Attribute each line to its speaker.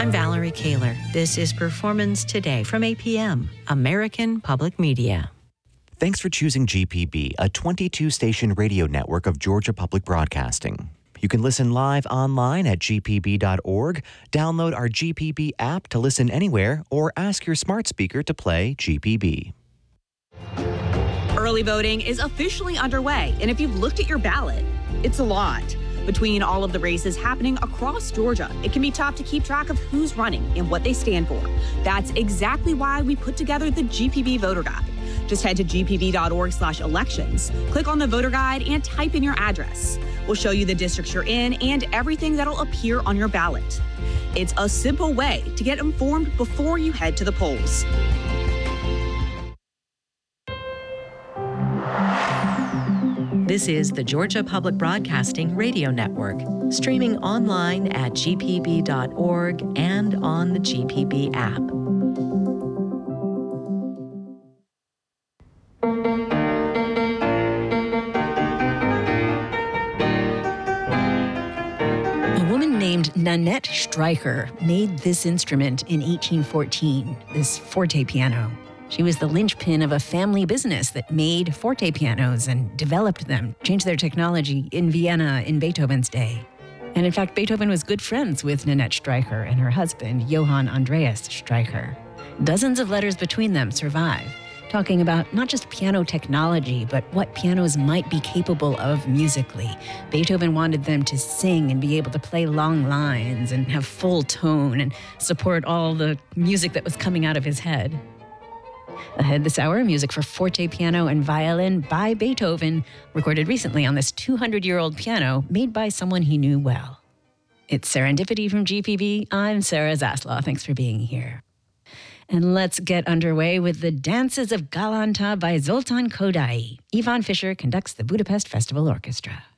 Speaker 1: I'm Valerie Kaler. This is Performance Today from APM, American Public Media.
Speaker 2: Thanks for choosing GPB, a 22-station radio network of Georgia Public Broadcasting. You can listen live online at gpb.org, download our GPB app to listen anywhere, or ask your smart speaker to play GPB.
Speaker 3: Early voting is officially underway, and if you've looked at your ballot, it's a lot. Between all of the races happening across Georgia, it can be tough to keep track of who's running and what they stand for. That's exactly why we put together the GPB Voter Guide. Just head to gpb.org/elections, click on the voter guide, and type in your address. We'll show you the districts you're in and everything that'll appear on your ballot. It's a simple way to get informed before you head to the polls.
Speaker 1: This is the Georgia Public Broadcasting Radio Network, streaming online at gpb.org and on the GPB app.
Speaker 4: A woman named Nanette Streicher made this instrument in 1814, this forte piano. She was the linchpin of a family business that made forte pianos and developed them, changed their technology in Vienna in Beethoven's day. And in fact, Beethoven was good friends with Nanette Streicher and her husband, Johann Andreas Streicher. Dozens of letters between them survive, talking about not just piano technology, but what pianos might be capable of musically. Beethoven wanted them to sing and be able to play long lines and have full tone and support all the music that was coming out of his head. Ahead this hour, music for forte piano and violin by Beethoven, recorded recently on this 200-year-old piano made by someone he knew well. It's Serendipity from GPB. I'm Sarah Zaslaw. Thanks for being here. And let's get underway with the Dances of Galanta by Zoltan Kodály. Ivan Fischer conducts the Budapest Festival Orchestra.